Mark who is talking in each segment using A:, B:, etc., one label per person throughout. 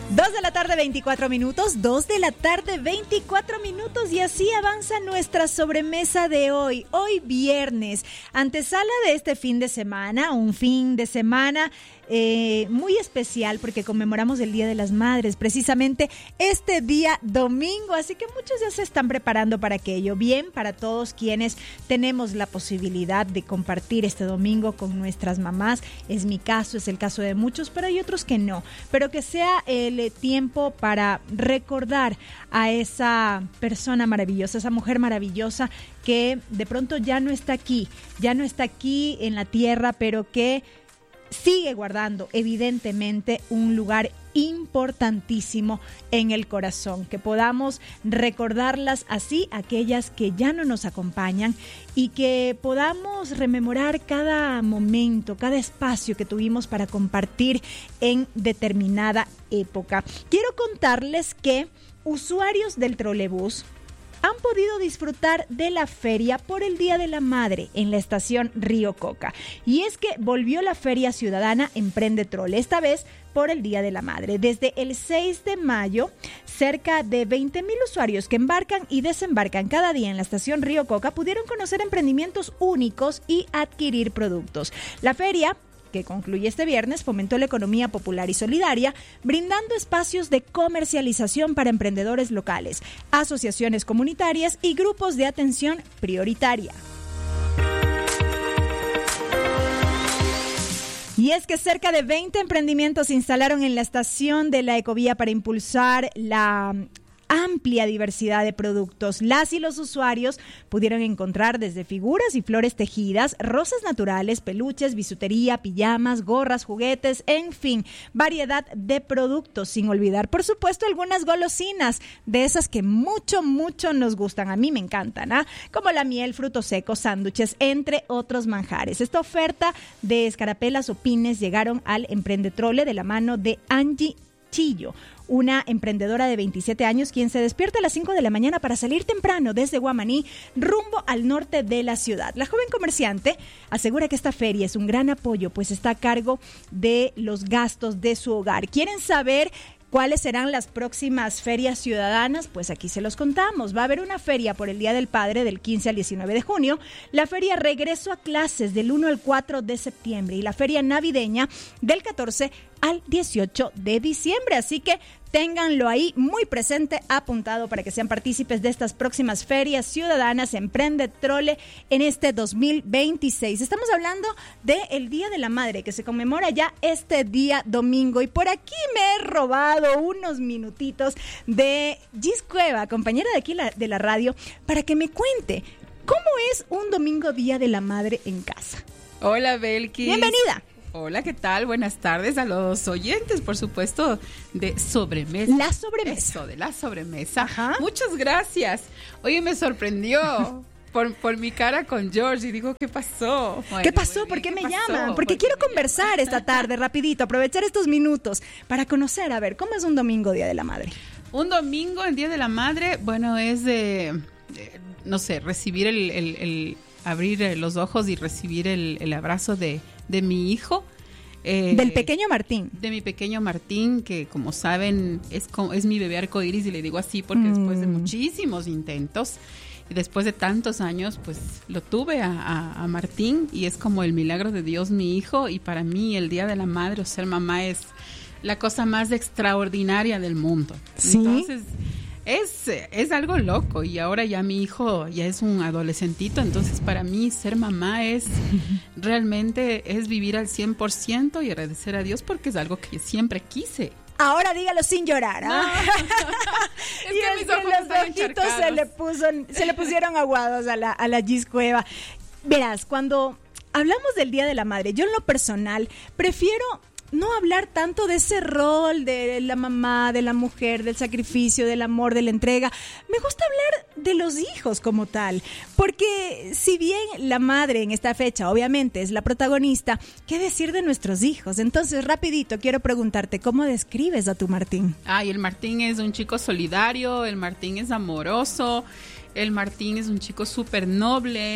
A: 2 de la tarde, 24 minutos, 2 de la tarde, 24 minutos y así avanza nuestra sobremesa de hoy. Hoy viernes, antesala de este fin de semana, un fin de semana muy especial porque conmemoramos el Día de las Madres, precisamente este día domingo, así que muchos ya se están preparando para aquello. Bien, para todos quienes tenemos la posibilidad de compartir este domingo con nuestras mamás, es mi caso, es el caso de muchos, pero hay otros que no, pero que sea el tiempo para recordar a esa persona maravillosa, esa mujer maravillosa que de pronto ya no está aquí en la tierra, pero que sigue guardando evidentemente un lugar importantísimo en el corazón, que podamos recordarlas así, aquellas que ya no nos acompañan, y que podamos rememorar cada momento, cada espacio que tuvimos para compartir en determinada época. Quiero contarles que usuarios del trolebús han podido disfrutar de la feria por el Día de la Madre en la estación Río Coca. Y es que volvió la Feria Ciudadana Emprende Trole, esta vez por el Día de la Madre. Desde el 6 de mayo, cerca de 20,000 usuarios que embarcan y desembarcan cada día en la estación Río Coca pudieron conocer emprendimientos únicos y adquirir productos. La feria, que concluye este viernes, fomentó la economía popular y solidaria, brindando espacios de comercialización para emprendedores locales, asociaciones comunitarias y grupos de atención prioritaria. Y es que cerca de 20 emprendimientos se instalaron en la estación de la Ecovía para impulsar la amplia diversidad de productos. Las y los usuarios pudieron encontrar desde figuras y flores tejidas, rosas naturales, peluches, bisutería, pijamas, gorras, juguetes, en fin, variedad de productos, sin olvidar, por supuesto, algunas golosinas, de esas que mucho nos gustan. A mí me encantan, como la miel, frutos secos, sándwiches, entre otros manjares. Esta oferta de escarapelas o pines llegaron al Emprende Trole de la mano de Angie Chillo, una emprendedora de 27 años quien se despierta a las 5 de la mañana para salir temprano desde Guamaní rumbo al norte de la ciudad. La joven comerciante asegura que esta feria es un gran apoyo, pues está a cargo de los gastos de su hogar. ¿Quieren saber cuáles serán las próximas ferias ciudadanas? Pues aquí se los contamos. Va a haber una feria por el Día del Padre del 15 al 19 de junio, la feria Regreso a Clases del 1 al 4 de septiembre y la feria navideña del 14 al 18 de diciembre. Así que ténganlo ahí muy presente, apuntado, para que sean partícipes de estas próximas ferias ciudadanas Emprende Trole en este 2026. Estamos hablando del Día de la Madre, que se conmemora ya este día domingo. Y por aquí me he robado unos minutitos de Gis Cueva, compañera de aquí de la radio, para que me cuente cómo es un domingo Día de la Madre en casa.
B: Hola, Belkis.
A: Bienvenida.
B: Hola, ¿qué tal? Buenas tardes a los oyentes, por supuesto, de Sobremesa.
A: La sobremesa.
B: Eso, de la sobremesa.
A: Ajá.
B: Muchas gracias. Oye, me sorprendió por mi cara con George y digo, ¿qué pasó? Bueno,
A: ¿Qué pasó? ¿Por qué me llaman? Porque quiero conversar esta tarde, rapidito, aprovechar estos minutos para conocer, a ver, ¿cómo es un domingo Día de la Madre?
B: Un domingo en Día de la Madre, bueno, es no sé, recibir abrir los ojos y recibir el abrazo de mi hijo.
A: Del pequeño Martín.
B: De mi pequeño Martín, que como saben es mi bebé arcoíris, y le digo así porque después de muchísimos intentos y después de tantos años, pues lo tuve a Martín, y es como el milagro de Dios, mi hijo. Y para mí el Día de la Madre o ser mamá es la cosa más extraordinaria del mundo.
A: ¿Sí?
B: Entonces es algo loco, y ahora ya mi hijo ya es un adolescentito, entonces para mí ser mamá realmente es vivir al 100% y agradecer a Dios porque es algo que siempre quise.
A: Ahora dígalo sin llorar.
B: No.
A: Y es que los ojitos se le pusieron aguados a la Gis Cueva. Verás, cuando hablamos del Día de la Madre, yo en lo personal prefiero no hablar tanto de ese rol de la mamá, de la mujer, del sacrificio, del amor, de la entrega. Me gusta hablar de los hijos como tal, porque si bien la madre en esta fecha obviamente es la protagonista, ¿qué decir de nuestros hijos? Entonces, rapidito, quiero preguntarte, ¿cómo describes a tu Martín?
B: Ay, el Martín es un chico solidario, el Martín es amoroso, el Martín es un chico súper noble.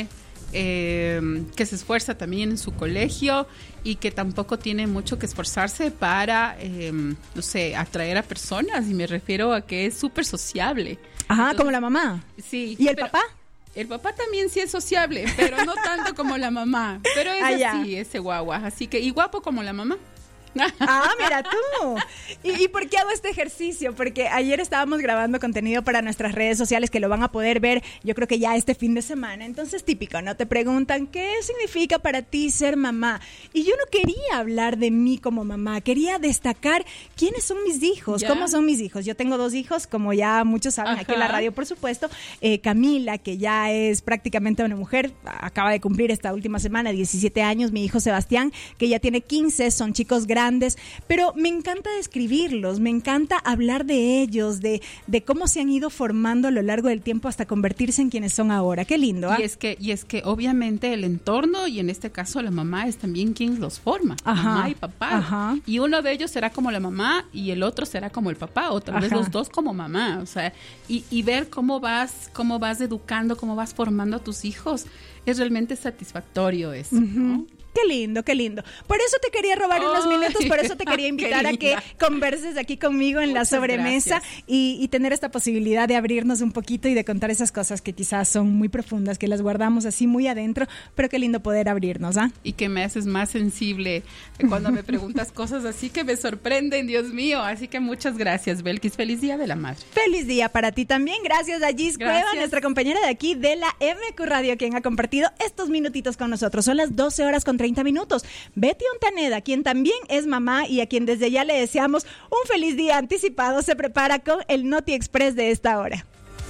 B: que se esfuerza también en su colegio y que tampoco tiene mucho que esforzarse para, no sé, atraer a personas, y me refiero a que es súper sociable.
A: Ajá, entonces, como la mamá.
B: Sí.
A: ¿Y el papá?
B: El papá también sí es sociable, pero no tanto como la mamá. Pero es así, ese guagua. Así que, y guapo como la mamá.
A: Ah, mira tú. ¿Y por qué hago este ejercicio? Porque ayer estábamos grabando contenido para nuestras redes sociales que lo van a poder ver, yo creo que ya este fin de semana. Entonces, típico, ¿no? Te preguntan, ¿qué significa para ti ser mamá? Y yo no quería hablar de mí como mamá, quería destacar quiénes son mis hijos, ¿ya? ¿Cómo son mis hijos? Yo tengo 2 hijos, como ya muchos saben, aquí en la radio, por supuesto. Camila, que ya es prácticamente una mujer, acaba de cumplir esta última semana 17 años. Mi hijo Sebastián, que ya tiene 15, son chicos grandes, pero me encanta describirlos, me encanta hablar de ellos, de cómo se han ido formando a lo largo del tiempo hasta convertirse en quienes son ahora. Qué lindo, ¿ah?
B: Y es que obviamente el entorno, y en este caso la mamá, es también quien los forma, mamá y papá. Ajá. Y uno de ellos será como la mamá y el otro será como el papá, o tal vez los dos como mamá, o sea, y ver cómo vas educando, cómo vas formando a tus hijos, es realmente satisfactorio eso, ¿no?
A: Qué lindo, qué lindo. Por eso te quería robar unos minutos, por eso te quería invitar a que converses aquí conmigo en la sobremesa y tener esta posibilidad de abrirnos un poquito y de contar esas cosas que quizás son muy profundas, que las guardamos así muy adentro, pero qué lindo poder abrirnos, ¿ah?
B: Y que me haces más sensible cuando me preguntas cosas así que me sorprenden, Dios mío. Así que muchas gracias, Belkis. Feliz Día de la Madre.
A: Feliz día para ti también. Gracias a Gis Cueva, nuestra compañera de aquí de la MQ Radio, quien ha compartido estos minutitos con nosotros. Son las 12 horas con 30 minutos. Betty Ontaneda, quien también es mamá y a quien desde ya le deseamos un feliz día anticipado, se prepara con el Noti Express de esta hora.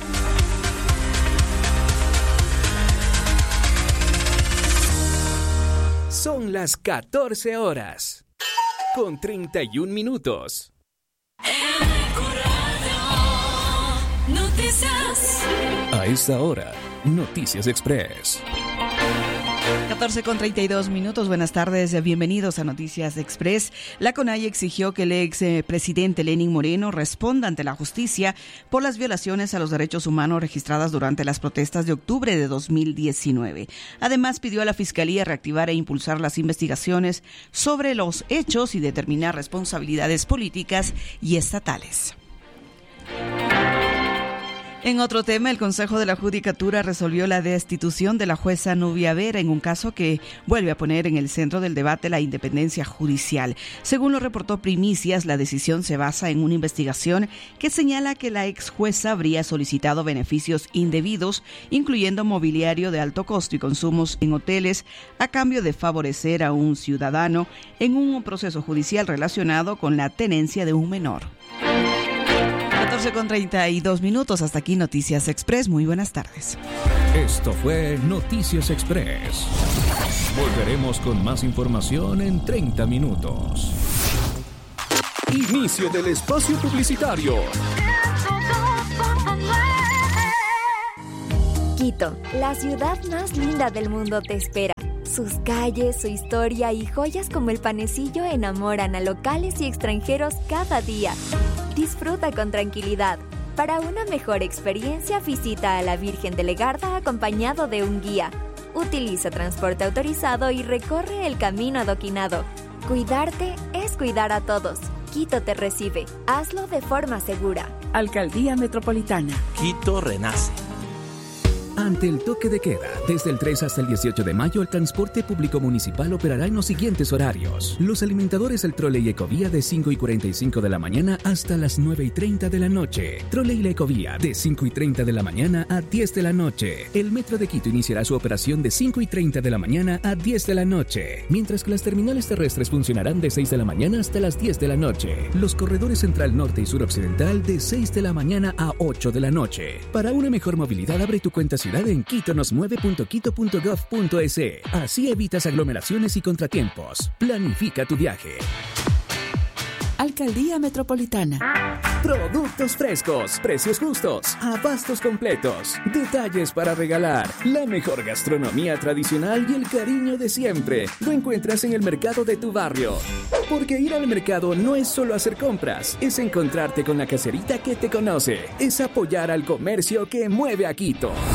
C: Son las 14 horas con 31 minutos. Noticias. A esta hora, Noticias Express.
D: 14:32 minutos. Buenas tardes, bienvenidos a Noticias Express. La CONAIE exigió que el expresidente Lenín Moreno responda ante la justicia por las violaciones a los derechos humanos registradas durante las protestas de octubre de 2019. Además, pidió a la Fiscalía reactivar e impulsar las investigaciones sobre los hechos y determinar responsabilidades políticas y estatales. En otro tema, el Consejo de la Judicatura resolvió la destitución de la jueza Nubia Vera en un caso que vuelve a poner en el centro del debate la independencia judicial. Según lo reportó Primicias, la decisión se basa en una investigación que señala que la ex jueza habría solicitado beneficios indebidos, incluyendo mobiliario de alto costo y consumos en hoteles, a cambio de favorecer a un ciudadano en un proceso judicial relacionado con la tenencia de un menor. 14:32 minutos. Hasta aquí Noticias Express. Muy buenas tardes.
C: Esto fue Noticias Express. Volveremos con más información en 30 minutos. Inicio del espacio publicitario.
E: Quito, la ciudad más linda del mundo te espera. Sus calles, su historia y joyas como el panecillo enamoran a locales y extranjeros cada día. Disfruta con tranquilidad. Para una mejor experiencia, visita a la Virgen de Legarda acompañado de un guía. Utiliza transporte autorizado y recorre el camino adoquinado. Cuidarte es cuidar a todos. Quito te recibe. Hazlo de forma segura.
F: Alcaldía Metropolitana.
G: Quito renace.
C: Ante el toque de queda, desde el 3 hasta el 18 de mayo, el transporte público municipal operará en los siguientes horarios. Los alimentadores, el Troley Ecovía de 5:45 de la mañana hasta las 9:30 de la noche. Troley La Ecovía de 5:30 de la mañana a 10 de la noche. El Metro de Quito iniciará su operación de 5:30 de la mañana a 10 de la noche, mientras que las terminales terrestres funcionarán de 6 de la mañana hasta las 10 de la noche. Los corredores Central Norte y Sur Occidental de 6 de la mañana a 8 de la noche. Para una mejor movilidad, abre tu cuenta ciudad en quitonos9.quito.gov.es. Así evitas aglomeraciones y contratiempos. Planifica tu viaje.
F: Alcaldía Metropolitana.
C: Productos frescos, precios justos, abastos completos, detalles para regalar, la mejor gastronomía tradicional y el cariño de siempre. Lo encuentras en el mercado de tu barrio. Porque ir al mercado no es solo hacer compras, es encontrarte con la caserita que te conoce, es apoyar al comercio que mueve a Quito.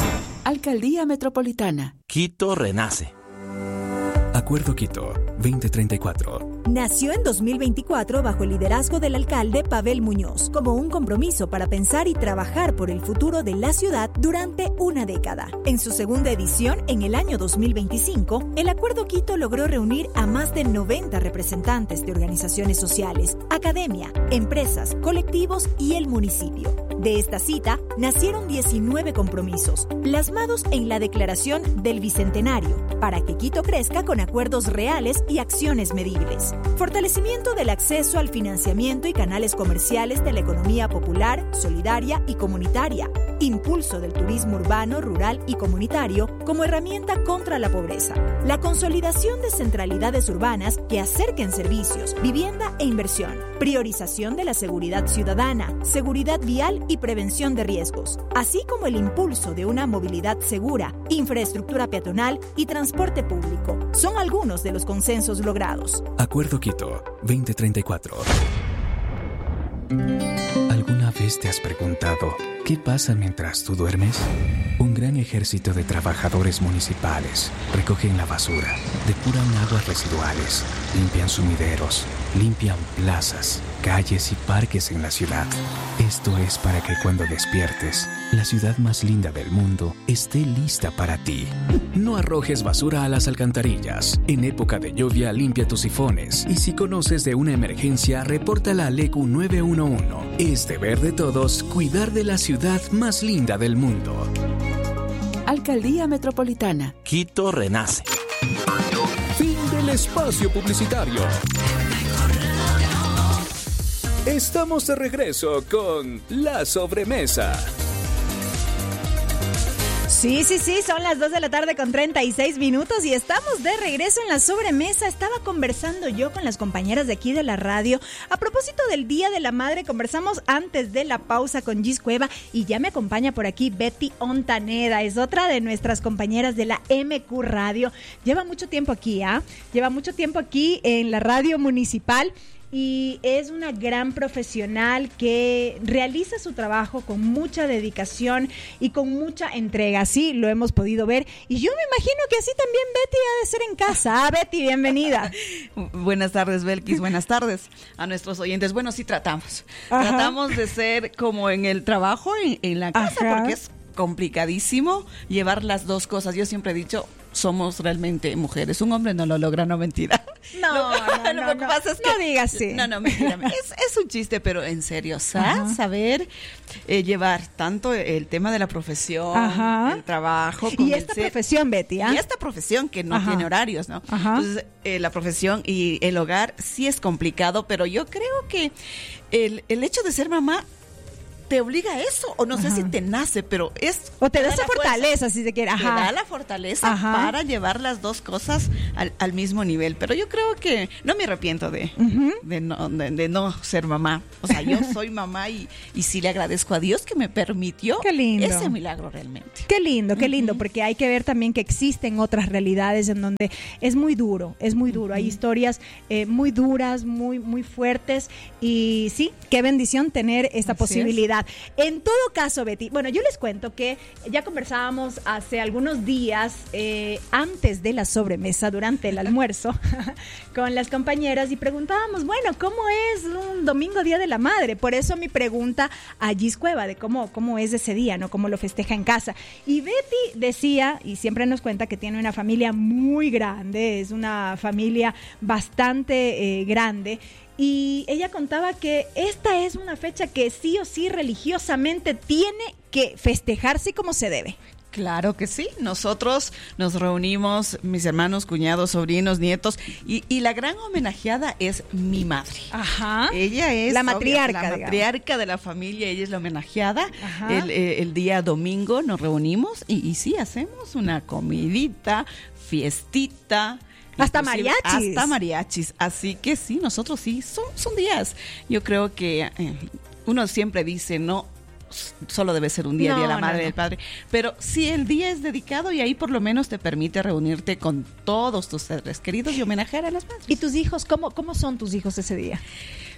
F: Alcaldía Metropolitana.
G: Quito renace.
C: Acuerdo Quito 2034.
H: Nació en 2024 bajo el liderazgo del alcalde Pavel Muñoz, como un compromiso para pensar y trabajar por el futuro de la ciudad durante una década. En su segunda edición, en el año 2025, el Acuerdo Quito logró reunir a más de 90 representantes de organizaciones sociales, academia, empresas, colectivos y el municipio. De esta cita, nacieron 19 compromisos, plasmados en la Declaración del Bicentenario, para que Quito crezca con acuerdos reales y acciones medibles. Fortalecimiento del acceso al financiamiento y canales comerciales de la economía popular, solidaria y comunitaria. Impulso del turismo urbano, rural y comunitario como herramienta contra la pobreza. La consolidación de centralidades urbanas que acerquen servicios, vivienda e inversión. Priorización de la seguridad ciudadana, seguridad vial y prevención de riesgos, así como el impulso de una movilidad segura, infraestructura peatonal y transporte público. Son algunos de los consensos logrados.
C: Acuerdo Quito 2034. ¿Alguna vez te has preguntado qué pasa mientras tú duermes? Un gran ejército de trabajadores municipales recogen la basura, depuran aguas residuales, limpian sumideros, limpian plazas, calles y parques en la ciudad. Esto es para que cuando despiertes, la ciudad más linda del mundo esté lista para ti. No arrojes basura a las alcantarillas. En época de lluvia, limpia tus sifones. Y si conoces de una emergencia, repórtala al ECU 911. Es deber de todos cuidar de la ciudad más linda del mundo.
F: Alcaldía Metropolitana.
G: Quito renace.
C: Fin del espacio publicitario. Estamos de regreso con La Sobremesa.
A: Sí, son las 2 de la tarde con 36 minutos y estamos de regreso en La Sobremesa. Estaba conversando yo con las compañeras de aquí de la radio a propósito del Día de la Madre. Conversamos antes de la pausa con Gis Cueva y ya me acompaña por aquí Betty Ontaneda. Es otra de nuestras compañeras de la MQ Radio. Lleva mucho tiempo aquí, Lleva mucho tiempo aquí en la radio municipal. Y es una gran profesional que realiza su trabajo con mucha dedicación y con mucha entrega. Sí, lo hemos podido ver. Y yo me imagino que así también Betty ha de ser en casa. Betty, bienvenida.
D: Buenas tardes, Belkis. Buenas tardes a nuestros oyentes. Bueno, sí tratamos. Ajá. Tratamos de ser como en el trabajo, en la casa, ajá, porque es complicadísimo llevar las dos cosas. Yo siempre he dicho, somos realmente mujeres. Un hombre no lo logra, no, mentira.
A: No digas así.
D: No, mentira. Es un chiste, pero en serio, saber llevar tanto el tema de la profesión, ajá, el trabajo.
A: Y esta profesión, Betty,
D: Y esta profesión que no, ajá, tiene horarios, ¿no? Ajá. Entonces, la profesión y el hogar sí es complicado, pero yo creo que el hecho de ser mamá te obliga a eso, o no, ajá, sé si te nace, pero es...
A: O te da esa fortaleza, si se quiere. Ajá.
D: Te da la fortaleza, ajá, para llevar las dos cosas al mismo nivel. Pero yo creo que no me arrepiento de no ser mamá. O sea, yo soy mamá y sí le agradezco a Dios que me permitió ese milagro realmente.
A: Qué lindo, porque hay que ver también que existen otras realidades en donde es muy duro. Hay historias muy duras, muy, muy fuertes, y sí, qué bendición tener esta posibilidad. En todo caso, Betty, bueno, yo les cuento que ya conversábamos hace algunos días, antes de la sobremesa, durante el almuerzo, con las compañeras, y preguntábamos, bueno, ¿cómo es un domingo, Día de la Madre? Por eso mi pregunta a Gis Cueva de cómo es ese día, ¿no? Cómo lo festeja en casa. Y Betty decía, y siempre nos cuenta, que tiene una familia muy grande, es una familia bastante grande. Y ella contaba que esta es una fecha que sí o sí religiosamente tiene que festejarse como se debe.
D: Claro que sí, nosotros nos reunimos, mis hermanos, cuñados, sobrinos, nietos, y la gran homenajeada es mi madre.
A: Ajá.
D: Ella es
A: la matriarca,
D: la matriarca de la familia, ella es la homenajeada. El día domingo nos reunimos y sí, hacemos una comidita, fiestita.
A: Hasta mariachis.
D: Así que sí, nosotros sí, son días. Yo creo que uno siempre dice, no, solo debe ser un día, Día de la Madre, del Padre. Pero sí, el día es dedicado y ahí por lo menos te permite reunirte con todos tus seres queridos y homenajear a las madres.
A: ¿Y tus hijos? ¿Cómo son tus hijos ese día?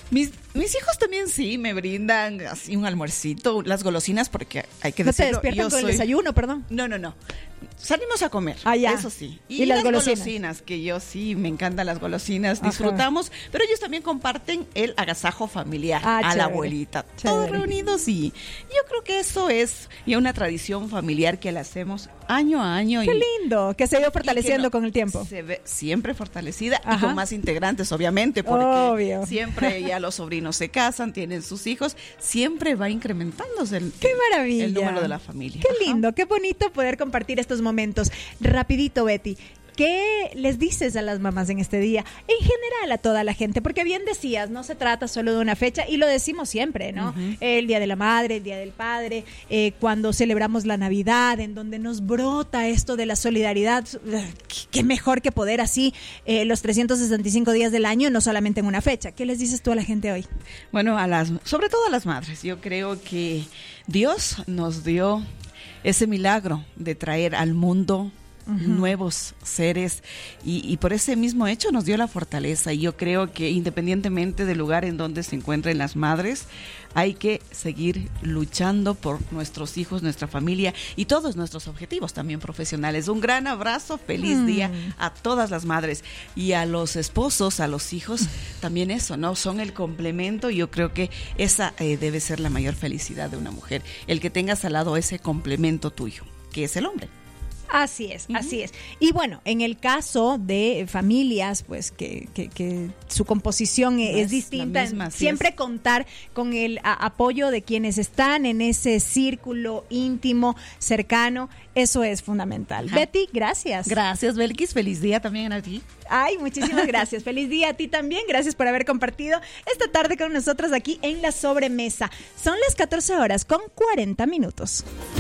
D: Mis hijos también sí me brindan así un almuercito, las golosinas, porque hay que
A: ¿No te
D: decirlo.
A: despiertan con el desayuno, perdón?
D: No. Salimos a comer,
A: ya.
D: eso sí.
A: ¿Y las
D: golosinas, que yo sí, me encantan las golosinas, disfrutamos, pero ellos también comparten el agasajo familiar a
A: chévere,
D: la abuelita,
A: chévere.
D: Todos reunidos, y yo creo que eso es ya una tradición familiar que la hacemos año a año.
A: Qué lindo, que se ha ido fortaleciendo con el tiempo.
D: Se ve siempre fortalecida y
A: Ajá.
D: con más integrantes, obviamente, porque
A: Obvio.
D: siempre ya los sobrinos se casan, tienen sus hijos, siempre va incrementándose
A: ¡Qué maravilla!
D: el número de la familia.
A: ¡Qué lindo! ¡Qué bonito poder compartir estos momentos! Rapidito, Betty. ¿Qué les dices a las mamás en este día? En general a toda la gente, porque bien decías, no se trata solo de una fecha y lo decimos siempre, ¿no?
D: Uh-huh.
A: El Día de la Madre, el Día del Padre, cuando celebramos la Navidad, en donde nos brota esto de la solidaridad. Qué mejor que poder así los 365 días del año, no solamente en una fecha. ¿Qué les dices tú a la gente hoy?
D: Bueno, sobre todo a las madres, yo creo que Dios nos dio ese milagro de traer al mundo nuevos seres y por ese mismo hecho nos dio la fortaleza, y yo creo que independientemente del lugar en donde se encuentren las madres, hay que seguir luchando por nuestros hijos, nuestra familia y todos nuestros objetivos también profesionales. Un gran abrazo, feliz día a todas las madres, y a los esposos, a los hijos, también eso, ¿no? Son el complemento, y yo creo que esa debe ser la mayor felicidad de una mujer, el que tengas al lado ese complemento tuyo, que es el hombre.
A: Así es, así es. Y bueno, en el caso de familias, pues que su composición es distinta,
D: misma,
A: siempre contar con el apoyo de quienes están en ese círculo íntimo, cercano, eso es fundamental.
D: Ajá.
A: Betty, gracias.
D: Gracias, Belkis, feliz día también a ti.
A: Ay, muchísimas gracias. Feliz día a ti también. Gracias por haber compartido esta tarde con nosotros aquí en La Sobremesa. Son las 14 horas con 40 minutos.